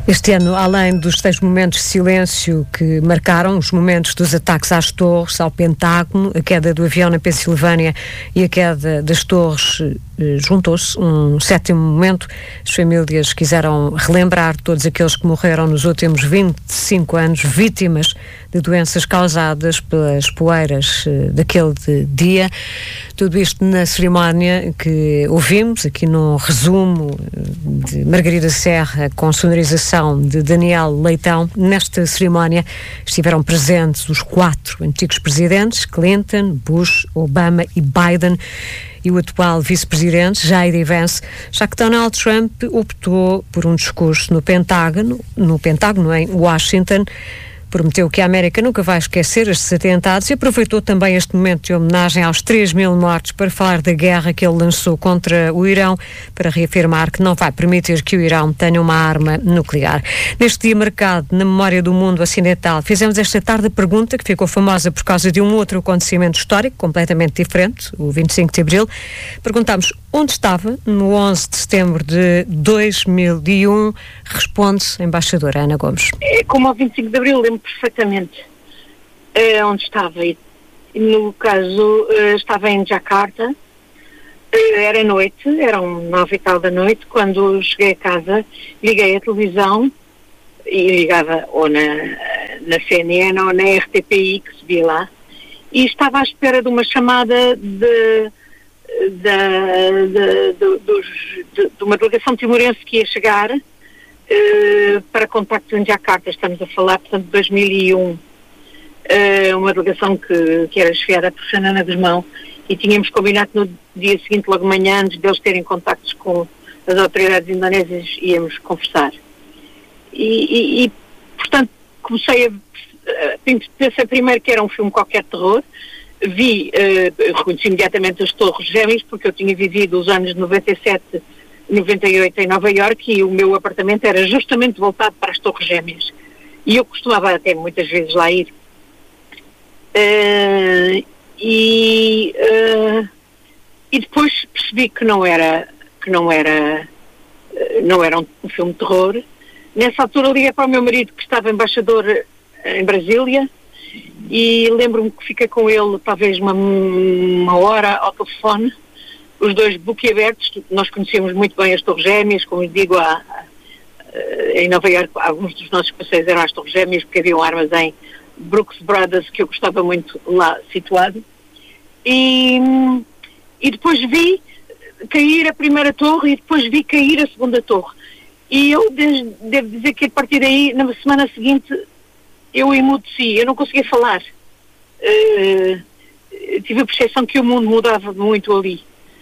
Este ano, além dos 6 momentos de silêncio que marcaram os momentos dos ataques às torres, ao Pentágono, a queda do avião na Pensilvânia e a queda das torres, juntou-se um 7º momento. As famílias quiseram relembrar todos aqueles que morreram nos últimos 25 anos, vítimas de doenças causadas pelas poeiras daquele dia. Tudo isto na cerimónia que ouvimos, aqui num resumo de Margarida Serra, com sonorização de Daniel Leitão. Nesta cerimónia estiveram presentes os 4 antigos presidentes, Clinton, Bush, Obama e Biden, e o atual vice-presidente, J.D. Vance, já que Donald Trump optou por um discurso no Pentágono em Washington. Prometeu que a América nunca vai esquecer estes atentados e aproveitou também este momento de homenagem aos 3.000 mortos para falar da guerra que ele lançou contra o Irão, para reafirmar que não vai permitir que o Irão tenha uma arma nuclear. Neste dia marcado na memória do mundo ocidental, fizemos esta tarde a pergunta que ficou famosa por causa de um outro acontecimento histórico completamente diferente, o 25 de Abril. Perguntámos onde estava no 11 de setembro de 2001. Responde-se a embaixadora Ana Gomes. Como ao 25 de Abril, lembro perfeitamente onde estava. No caso, estava em Jakarta. Era noite, eram 9h da noite, quando cheguei a casa, liguei a televisão e ligava ou na CNN ou na RTPI, que se via lá, e estava à espera de uma chamada de uma delegação timorense que ia chegar para contactos em Jakarta. Estamos a falar, portanto, de 2001. Uma delegação que era chefiada por Fernanda Guzmão, e tínhamos combinado no dia seguinte, logo de manhã, antes deles terem contactos com as autoridades indonésias, íamos conversar. E portanto, pensei primeiro que era um filme qualquer de terror. Reconheci imediatamente as Torres Gêmeas, porque eu tinha vivido os anos de 97, 98 em Nova Iorque, e o meu apartamento era justamente voltado para as Torres Gêmeas. E eu costumava até muitas vezes lá ir. E depois percebi que não era um filme de terror. Nessa altura liguei para o meu marido, que estava embaixador em Brasília, e lembro-me que fiquei com ele talvez uma hora ao telefone, os dois boquiabertos. Nós conhecíamos muito bem as Torres Gêmeas, como digo, em Nova Iorque alguns dos nossos passeios eram às Torres Gêmeas, porque havia um armazém Brooks Brothers que eu gostava muito lá situado, e depois vi cair a primeira torre e depois vi cair a segunda torre, e eu devo dizer que a partir daí, na semana seguinte, eu emudeci, eu não conseguia falar. Tive a percepção que o mundo mudava muito ali,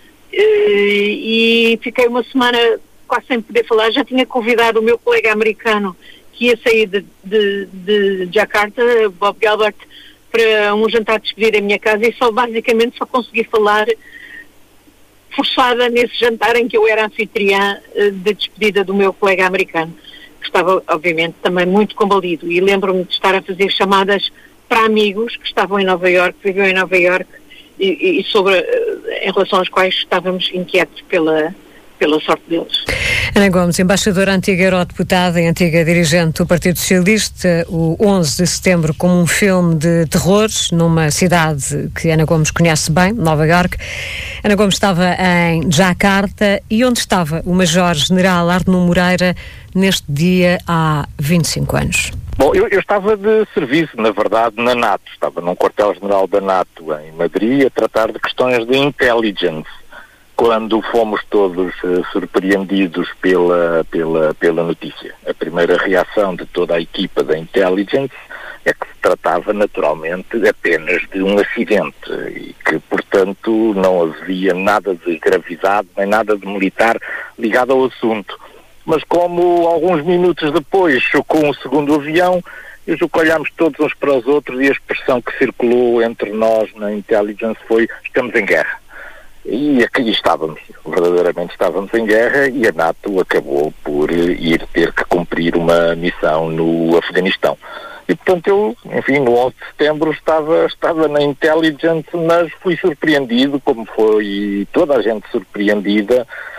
e fiquei uma semana quase sem poder falar. Já tinha convidado o meu colega americano que ia sair de Jakarta, Bob Gilbert, para um jantar de despedida em minha casa, e basicamente só consegui falar forçada nesse jantar em que eu era anfitriã de despedida do meu colega americano, que estava obviamente também muito combalido. E lembro-me de estar a fazer chamadas para amigos que estavam em Nova Iorque, que viviam em Nova Iorque, e em relação aos quais estávamos inquietos pela sorte deles. Ana Gomes, embaixadora, antiga eurodeputada e antiga dirigente do Partido Socialista, o 11 de setembro como um filme de terrores numa cidade que Ana Gomes conhece bem, Nova Iorque. Ana Gomes estava em Jakarta. E onde estava o Major-General Arno Moreira neste dia há 25 anos? Bom, eu estava de serviço, na verdade, na NATO. Estava num quartel-general da NATO em Madrid a tratar de questões de intelligence, quando fomos todos surpreendidos pela notícia. A primeira reação de toda a equipa da intelligence é que se tratava naturalmente apenas de um acidente e que, portanto, não havia nada de gravidade nem nada de militar ligado ao assunto. Mas como alguns minutos depois chocou um segundo avião, eu julgo que olhámos todos uns para os outros e a expressão que circulou entre nós na intelligence foi: estamos em guerra. E aqui estávamos, verdadeiramente estávamos em guerra, e a NATO acabou por ir ter que cumprir uma missão no Afeganistão. E portanto eu, enfim, no 11 de setembro estava na intelligence, mas fui surpreendido, como foi toda a gente surpreendida,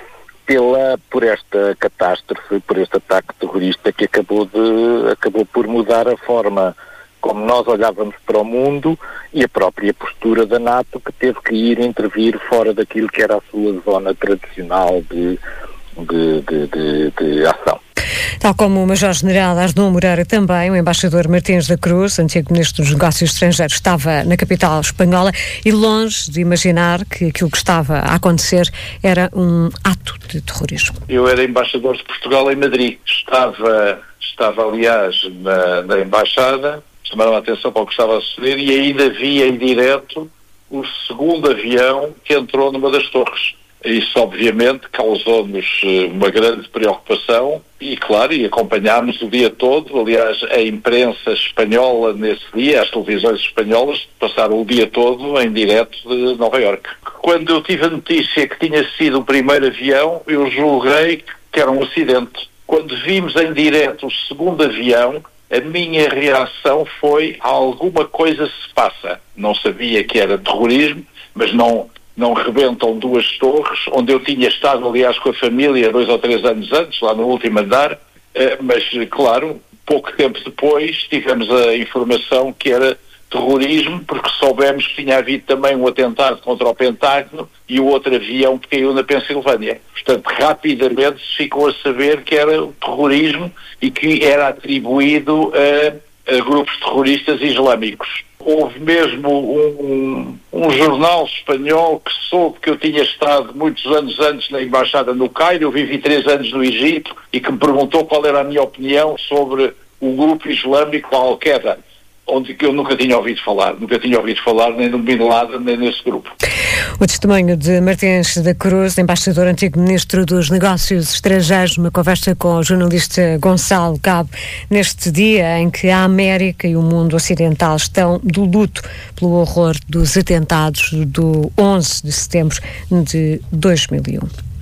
por esta catástrofe, por este ataque terrorista que acabou por mudar a forma como nós olhávamos para o mundo e a própria postura da NATO, que teve que ir intervir fora daquilo que era a sua zona tradicional de ação. Tal como o Major-General Arnaud Moreira, também o embaixador Martins da Cruz, antigo Ministro dos Negócios Estrangeiros, estava na capital espanhola e longe de imaginar que aquilo que estava a acontecer era um ato de terrorismo. Eu era embaixador de Portugal em Madrid. Estava aliás, na embaixada, chamaram a atenção para o que estava a suceder e ainda via em direto o segundo avião que entrou numa das torres. Isso, obviamente, causou-nos uma grande preocupação e, claro, acompanhámos o dia todo. Aliás, a imprensa espanhola nesse dia, as televisões espanholas, passaram o dia todo em direto de Nova Iorque. Quando eu tive a notícia que tinha sido o primeiro avião, eu julguei que era um acidente. Quando vimos em direto o segundo avião, a minha reação foi: alguma coisa se passa. Não sabia que era terrorismo, mas não rebentam duas torres, onde eu tinha estado, aliás, com a família 2 ou 3 anos antes, lá no último andar, mas, claro, pouco tempo depois tivemos a informação que era terrorismo, porque soubemos que tinha havido também um atentado contra o Pentágono e o outro avião que caiu na Pensilvânia. Portanto, rapidamente se ficou a saber que era o terrorismo e que era atribuído a grupos terroristas islâmicos. Houve mesmo um jornal espanhol que soube que eu tinha estado muitos anos antes na Embaixada no Cairo, eu vivi 3 anos no Egito, e que me perguntou qual era a minha opinião sobre o grupo islâmico Al-Qaeda, onde eu nunca tinha ouvido falar nem no Bin Laden, nem nesse grupo. O testemunho de Martins da Cruz, embaixador antigo Ministro dos Negócios Estrangeiros, numa conversa com o jornalista Gonçalo Cabo, neste dia em que a América e o mundo ocidental estão de luto pelo horror dos atentados do 11 de setembro de 2001.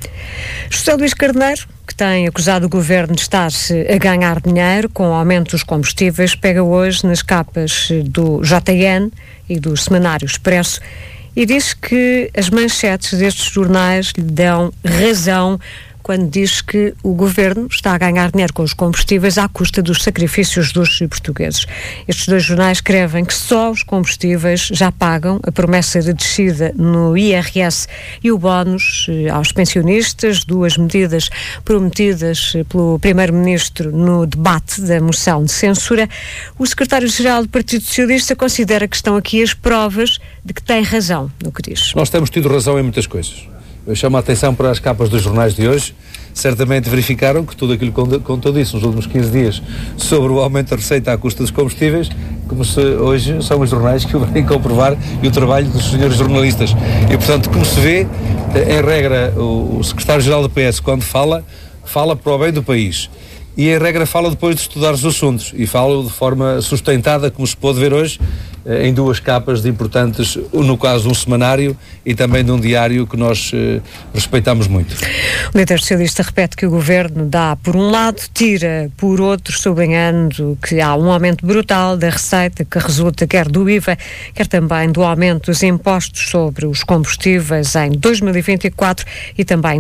José Luís Carneiro, que tem acusado o governo de estar a ganhar dinheiro com o aumento dos combustíveis, pega hoje nas capas do JN e do Semanário Expresso e diz que as manchetes destes jornais lhe dão razão quando diz que o governo está a ganhar dinheiro com os combustíveis à custa dos sacrifícios dos portugueses. Estes 2 jornais escrevem que só os combustíveis já pagam a promessa de descida no IRS e o bónus aos pensionistas, 2 medidas prometidas pelo Primeiro-Ministro no debate da moção de censura. O Secretário-Geral do Partido Socialista considera que estão aqui as provas de que tem razão no que diz. Nós temos tido razão em muitas coisas. Eu chamo a atenção para as capas dos jornais de hoje. Certamente verificaram que tudo aquilo que contou disso nos últimos 15 dias sobre o aumento da receita à custa dos combustíveis, como se hoje são os jornais que o vêm comprovar e o trabalho dos senhores jornalistas. E, portanto, como se vê, em regra, o secretário-geral do PS, quando fala para o bem do país. E, em regra, fala depois de estudar os assuntos. E fala de forma sustentada, como se pôde ver hoje, em 2 capas de importantes, no caso um semanário e também de um diário que nós respeitamos muito. O líder socialista repete que o governo dá por um lado, tira por outro, sublinhando que há um aumento brutal da receita que resulta quer do IVA, quer também do aumento dos impostos sobre os combustíveis em 2024 e também em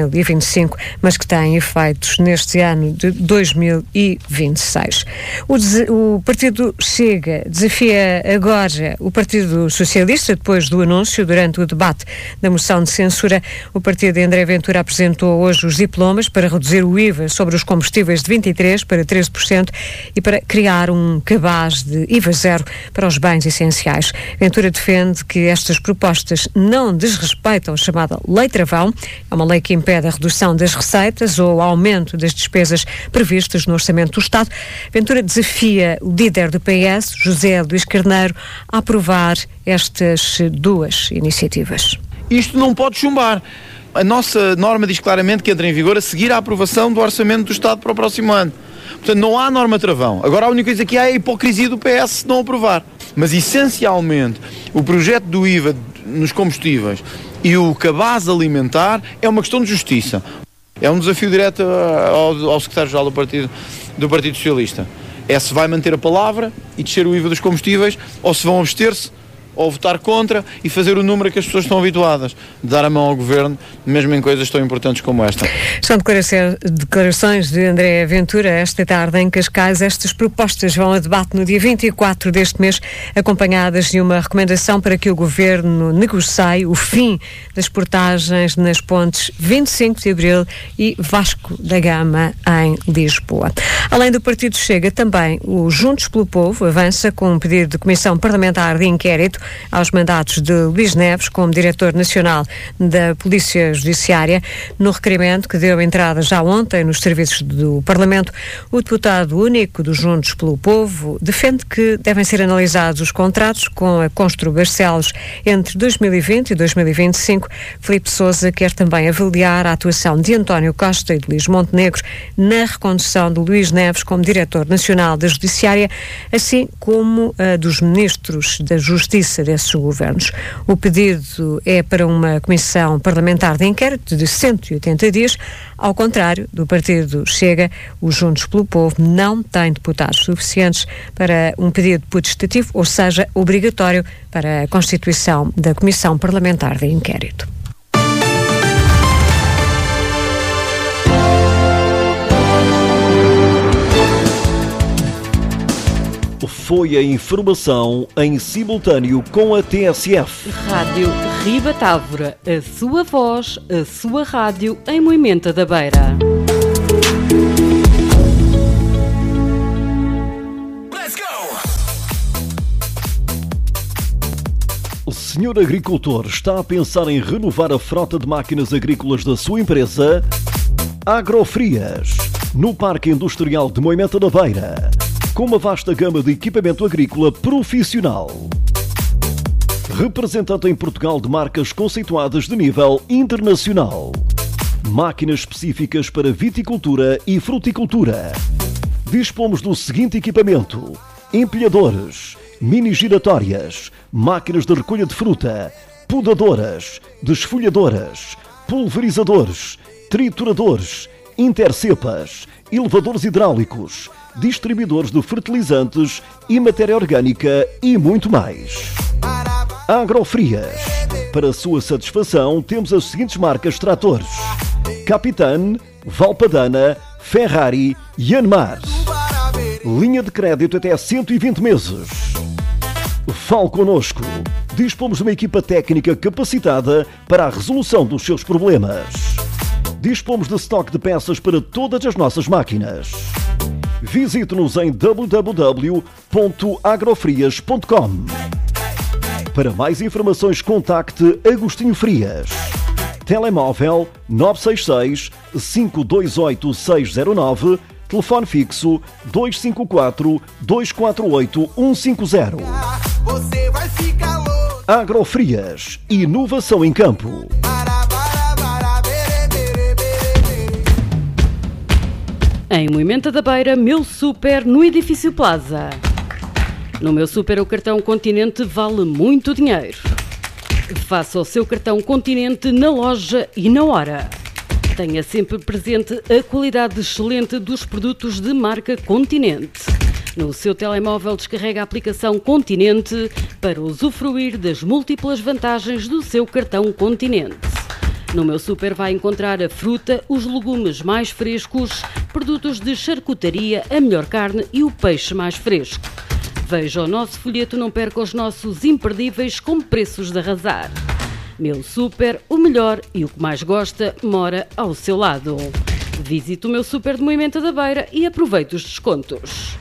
2025, mas que tem efeitos neste ano de 2026. O Partido Chega desafia agora o Partido Socialista, depois do anúncio, durante o debate da moção de censura. O partido de André Ventura apresentou hoje os diplomas para reduzir o IVA sobre os combustíveis de 23% para 13% e para criar um cabaz de IVA zero para os bens essenciais. Ventura defende que estas propostas não desrespeitam a chamada Lei Travão, é uma lei que impede a redução das receitas ou o aumento das despesas previstas no Orçamento do Estado. Ventura desafia o líder do PS, José Luís Carneiro, a aprovar estas 2 iniciativas. Isto não pode chumbar. A nossa norma diz claramente que entra em vigor a seguir à aprovação do Orçamento do Estado para o próximo ano. Portanto, não há norma travão. Agora, a única coisa que há é a hipocrisia do PS se não aprovar. Mas, essencialmente, o projeto do IVA nos combustíveis e o cabaz alimentar é uma questão de justiça. É um desafio direto ao secretário-geral do Partido Socialista. É se vai manter a palavra e descer o IVA dos combustíveis, ou se vão abster-se, ou votar contra e fazer o número que as pessoas estão habituadas, de dar a mão ao Governo, mesmo em coisas tão importantes como esta. São declarações de André Ventura esta tarde em Cascais. Estas propostas vão a debate no dia 24 deste mês, acompanhadas de uma recomendação para que o Governo negocie o fim das portagens nas pontes 25 de Abril e Vasco da Gama em Lisboa. Além do Partido Chega, também o Juntos pelo Povo avança com um pedido de comissão parlamentar de inquérito aos mandatos de Luís Neves como diretor nacional da Polícia Judiciária. No requerimento que deu entrada já ontem nos serviços do Parlamento, o deputado único do Juntos pelo Povo defende que devem ser analisados os contratos com a Constru Barcelos entre 2020 e 2025. Filipe Sousa quer também avaliar a atuação de António Costa e de Luís Montenegro na recondução de Luís Neves como diretor nacional da Judiciária, assim como a dos ministros da Justiça desses governos. O pedido é para uma comissão parlamentar de inquérito de 180 dias. Ao contrário do Partido Chega, o Juntos pelo Povo não tem deputados suficientes para um pedido putestativo, ou seja, obrigatório para a constituição da Comissão Parlamentar de Inquérito. Foi a informação em simultâneo com a TSF. Rádio Ribatávora, a sua voz, a sua rádio em Moimenta da Beira. Let's go! O senhor agricultor está a pensar em renovar a frota de máquinas agrícolas da sua empresa? Agrofrias, no Parque Industrial de Moimenta da Beira, com uma vasta gama de equipamento agrícola profissional. Representante em Portugal de marcas conceituadas de nível internacional. Máquinas específicas para viticultura e fruticultura. Dispomos do seguinte equipamento: empilhadores, mini giratórias, máquinas de recolha de fruta, podadoras, desfolhadoras, pulverizadores, trituradores, intercepas, elevadores hidráulicos, distribuidores de fertilizantes e matéria orgânica e muito mais. Agrofrias. Para a sua satisfação, temos as seguintes marcas de tratores: Capitan, Valpadana, Ferrari e Yanmar. Linha de crédito até 120 meses. Fale connosco. Dispomos de uma equipa técnica capacitada para a resolução dos seus problemas. Dispomos de estoque de peças para todas as nossas máquinas. Visite-nos em www.agrofrias.com. Para mais informações, contacte Agostinho Frias. Telemóvel 966 528 609, telefone fixo 254 248 150. Agrofrias, inovação em campo. Em Moimenta da Beira, Meu Super no Edifício Plaza. No Meu Super, o cartão Continente vale muito dinheiro. Faça o seu cartão Continente na loja e na hora. Tenha sempre presente a qualidade excelente dos produtos de marca Continente. No seu telemóvel, descarrega a aplicação Continente para usufruir das múltiplas vantagens do seu cartão Continente. No Meu Super vai encontrar a fruta, os legumes mais frescos, produtos de charcutaria, a melhor carne e o peixe mais fresco. Veja o nosso folheto, não perca os nossos imperdíveis com preços de arrasar. Meu Super, o melhor e o que mais gosta mora ao seu lado. Visite o Meu Super de Moimenta da Beira e aproveite os descontos.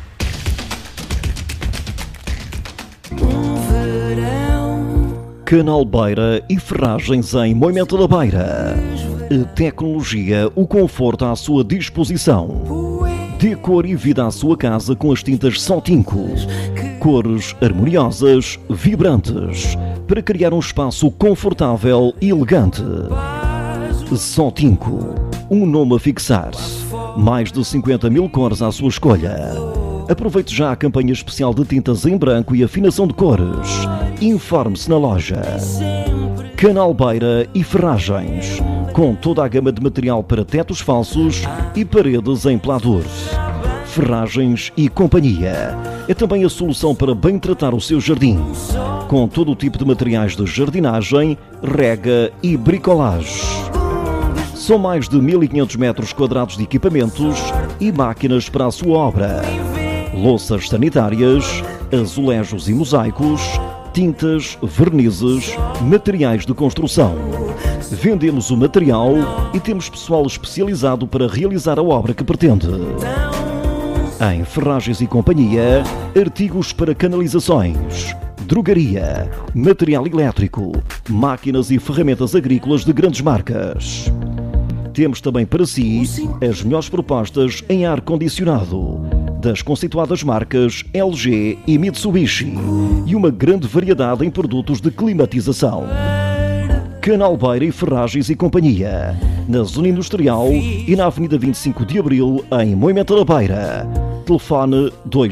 Canal Beira e Ferragens em Moimenta da Beira. A tecnologia, o conforto à sua disposição. Dê cor e vida à sua casa com as tintas Sotinco. Cores harmoniosas, vibrantes, para criar um espaço confortável e elegante. Sotinco, um nome a fixar. Mais de 50 mil cores à sua escolha. Aproveite já a campanha especial de tintas em branco e afinação de cores. Informe-se na loja. Canal Beira e Ferragens, com toda a gama de material para tetos falsos e paredes em pladur. Ferragens e Companhia. É também a solução para bem tratar o seu jardim, com todo o tipo de materiais de jardinagem, rega e bricolage. São mais de 1.500 metros quadrados de equipamentos e máquinas para a sua obra. Louças sanitárias, azulejos e mosaicos, tintas, vernizes, materiais de construção. Vendemos o material e temos pessoal especializado para realizar a obra que pretende. Em Ferragens e Companhia, artigos para canalizações, drogaria, material elétrico, máquinas e ferramentas agrícolas de grandes marcas. Temos também para si as melhores propostas em ar-condicionado das conceituadas marcas LG e Mitsubishi e uma grande variedade em produtos de climatização. Canal Beira e Ferragens e Companhia, na Zona Industrial e na Avenida 25 de Abril, em Moimenta da Beira. Telefone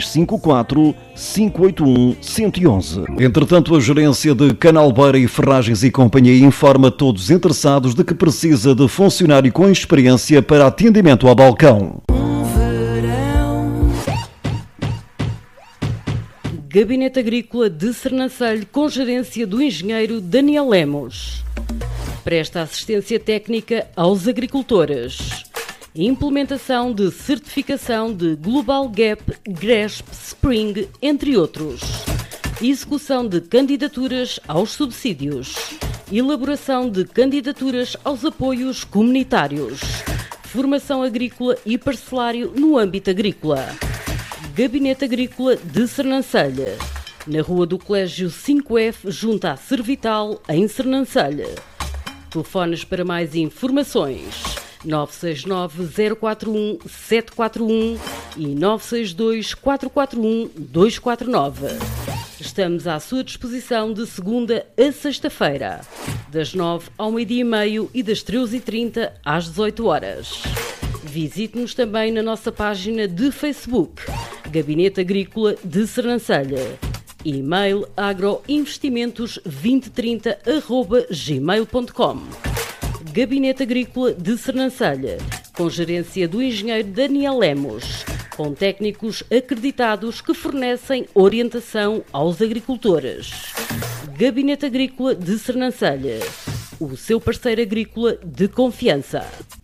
254-581-111. Entretanto, a gerência de Canal Beira e Ferragens e Companhia informa todos os interessados de que precisa de funcionário com experiência para atendimento ao balcão. Gabinete Agrícola de Sernancelho, com gerência do engenheiro Daniel Lemos. Presta assistência técnica aos agricultores. Implementação de certificação de Global Gap, GRESP, Spring, entre outros. Execução de candidaturas aos subsídios. Elaboração de candidaturas aos apoios comunitários. Formação agrícola e parcelário no âmbito agrícola. Gabinete Agrícola de Sernancelho, na Rua do Colégio 5F, junto à Servital, em Sernancelho. Telefones para mais informações: 969-041-741 e 962-441-249. Estamos à sua disposição de segunda a sexta-feira, das 9 ao meio-dia e meio e das 13h30 às 18 horas. Visite-nos também na nossa página de Facebook, Gabinete Agrícola de Sernancelho. E-mail agroinvestimentos2030@gmail.com. Gabinete Agrícola de Sernancelho, com gerência do engenheiro Daniel Lemos, com técnicos acreditados que fornecem orientação aos agricultores. Gabinete Agrícola de Sernancelho, o seu parceiro agrícola de confiança.